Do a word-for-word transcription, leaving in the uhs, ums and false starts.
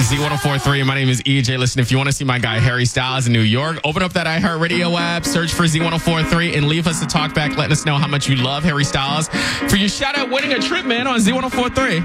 Z one oh four point three. My name is E J. Listen, if you want to see my guy Harry Styles in New York, open up that iHeartRadio app, search for Z one oh four point three, and leave us a talk back letting us know how much you love Harry Styles for your shout out winning a trip, man, on Z one oh four point three.